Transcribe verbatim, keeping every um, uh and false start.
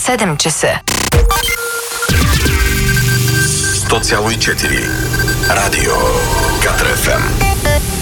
седем часа. сто цяло и четири Радио Катар еф ем.